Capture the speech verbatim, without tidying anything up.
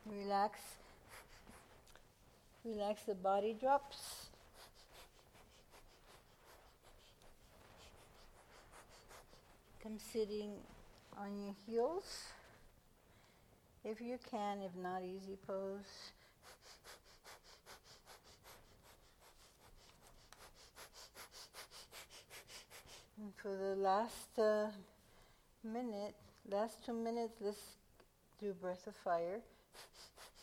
Relax. Relax the body drops. Come sitting on your heels. If you can, if not, easy pose. And for the last uh, minute, last two minutes, let's do breath of fire.